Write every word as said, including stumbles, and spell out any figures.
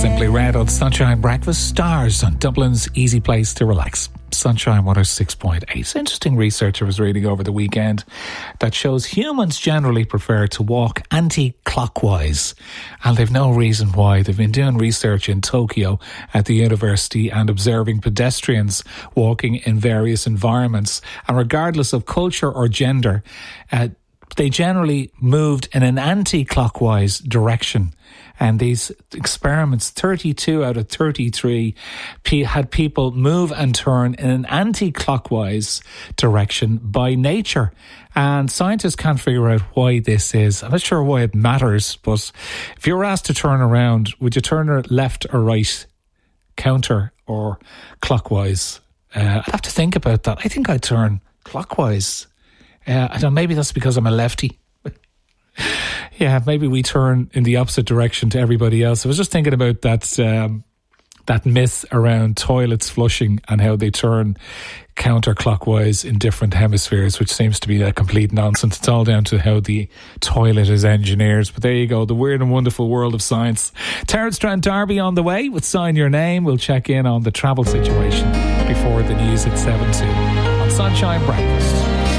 Simply Red on Sunshine Breakfast. Stars on Dublin's easy place to relax. Sunshine one oh six point eight. Interesting research I was reading over the weekend that shows humans generally prefer to walk anti-clockwise, and they've no reason why. They've been doing research in Tokyo at the university and observing pedestrians walking in various environments, and regardless of culture or gender, uh, they generally moved in an anti-clockwise direction. And these experiments, thirty-two out of thirty-three, had people move and turn in an anti-clockwise direction by nature. And scientists can't figure out why this is. I'm not sure why it matters, but if you were asked to turn around, would you turn left or right, counter or clockwise? Uh, I'd have to think about that. I think I'd turn clockwise. Uh, I don't know, maybe that's because I'm a lefty. Yeah, maybe we turn in the opposite direction to everybody else. I was just thinking about that um, that myth around toilets flushing and how they turn counterclockwise in different hemispheres, which seems to be a complete nonsense. It's all down to how the toilet is engineered. But there you go, the weird and wonderful world of science. Terence Trent D'Arby on the way with Sign Your Name. We'll check in on the travel situation before the news at seven two on Sunshine Breakfast.